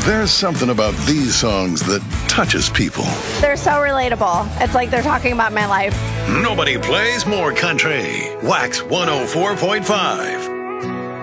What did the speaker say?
There's something about these songs that touches people. They're so relatable. It's like they're talking about my life. Nobody plays more country. Wax 104.5.